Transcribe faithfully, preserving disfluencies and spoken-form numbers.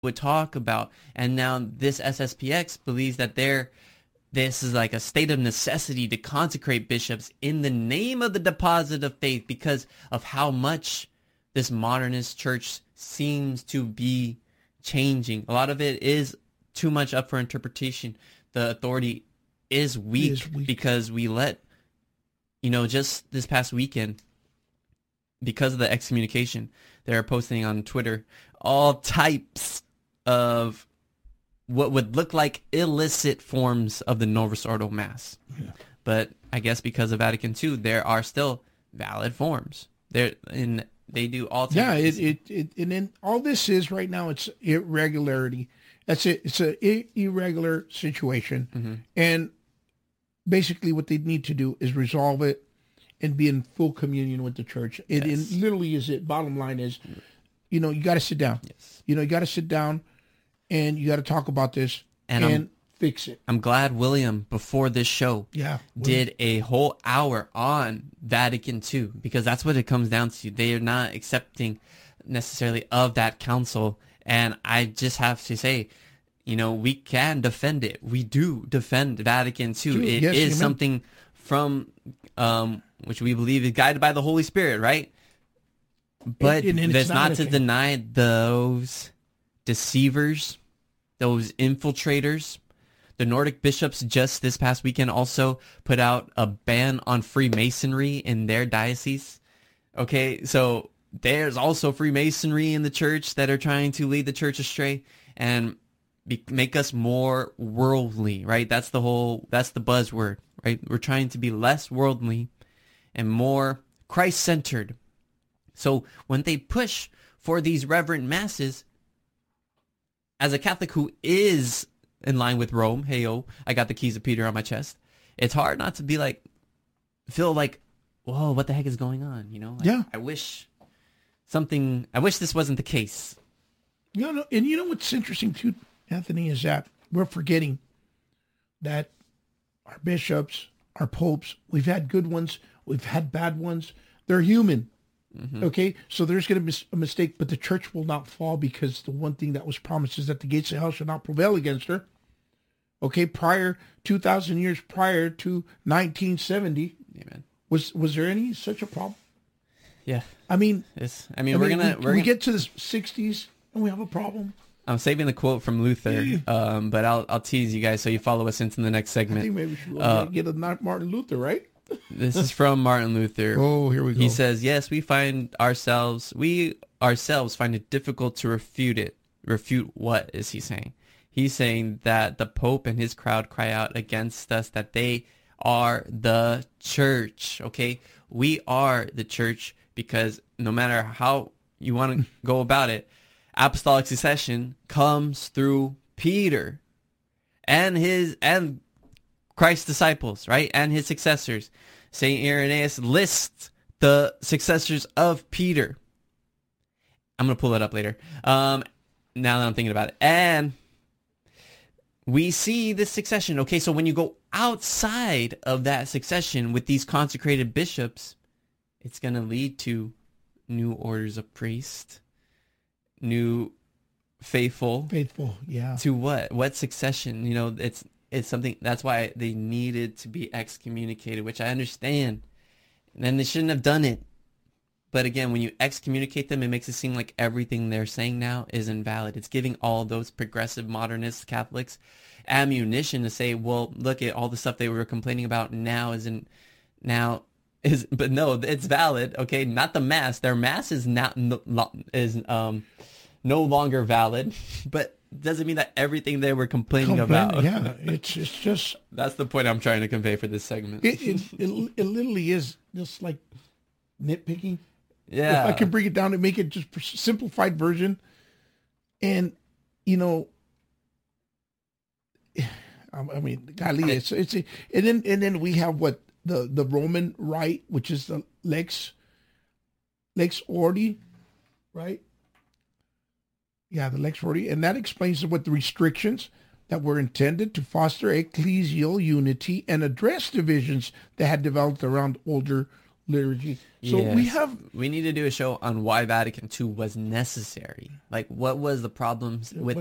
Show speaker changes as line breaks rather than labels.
would talk about. And now this S S P X believes that they're this is like a state of necessity to consecrate bishops in the name of the deposit of faith because of how much this modernist church seems to be changing. A lot of it is too much up for interpretation. The authority is weak, is weak. because we let, you know, just this past weekend, because of the excommunication, they're posting on Twitter all types of what would look like illicit forms of the Novus Ordo Mass. Yeah. But I guess because of Vatican two, there are still valid forms. There in they do all types.
Yeah, it, it it and then all this is right now, it's irregularity. That's it. It's a irregular situation, mm-hmm. and basically what they need to do is resolve it and be in full communion with the church. It, yes. it literally is it. Bottom line is, you know, you got to sit down.
Yes.
You know, you got to sit down. And you got to talk about this and, and fix it.
I'm glad William, before this show,
yeah,
did a whole hour on Vatican two, because that's what it comes down to. They are not accepting necessarily of that council. And I just have to say, you know, we can defend it. We do defend Vatican two. True. It yes, is amen. something from um, which we believe is guided by the Holy Spirit, right? But and, and that's not, not to deny those deceivers, those infiltrators. The Nordic bishops just this past weekend also put out a ban on Freemasonry in their diocese. Okay, so there's also Freemasonry in the church that are trying to lead the church astray and be, make us more worldly, right? That's the whole, that's the buzzword, right? We're trying to be less worldly and more Christ-centered. So when they push for these reverent masses, as a Catholic who is in line with Rome, hey, yo, I got the keys of Peter on my chest, it's hard not to be like, feel like, whoa, what the heck is going on? You know? Like,
yeah.
I wish something, I wish this wasn't the case.
You know, and you know what's interesting too, Anthony, is that we're forgetting that our bishops, our popes, we've had good ones, we've had bad ones. They're human. Mm-hmm. Okay, so there's going to be a mistake, but the church will not fall, because the one thing that was promised is that the gates of hell shall not prevail against her. Okay, prior, two thousand years prior to nineteen seventy, Amen. was was there any such a problem?
Yeah.
I mean,
it's, I mean, I we're
mean,
going to...
We,
we're
we
gonna,
get to the sixties and we have a problem.
I'm saving the quote from Luther, um, but I'll I'll tease you guys so you follow us into the next segment.
I think maybe we should
uh,
get a Martin Luther, right?
This is from Martin Luther.
Oh, here we go.
He says, yes, we find ourselves, we ourselves find it difficult to refute it. Refute what is he saying? He's saying that the Pope and his crowd cry out against us, that they are the church, okay? We are the church, because no matter how you want to go about it, apostolic succession comes through Peter and his and Christ's disciples, right? And his successors. Saint Irenaeus lists the successors of Peter. I'm going to pull that up later. Um, now that I'm thinking about it. And we see this succession. Okay, so when you go outside of that succession with these consecrated bishops, it's going to lead to new orders of priests, new faithful.
Faithful, yeah.
To what? What succession? You know, it's it's something, that's why they needed to be excommunicated, which I understand. And then they shouldn't have done it. But again, when you excommunicate them, it makes it seem like everything they're saying now is invalid. It's giving all those progressive modernist Catholics ammunition to say, well, look at all the stuff they were complaining about now isn't now is, but no, it's valid. Okay, not the mass. Their mass is not is um no longer valid, but doesn't mean that everything they were complaining
Complain,
about.
Yeah, it's it's just
that's the point I'm trying to convey for this segment.
It it, it, it literally is just like nitpicking.
Yeah,
if I can bring it down and make it just simplified version, and you know, I mean, golly, it's it's a, and then and then we have what the the Roman rite, which is the lex lex ordi, right? Yeah, the lex ordi, and that explains what the restrictions that were intended to foster ecclesial unity and address divisions that had developed around older liturgy. So we
Yes.
have
we need to do a show on why Vatican two was necessary. Like, what was the problems with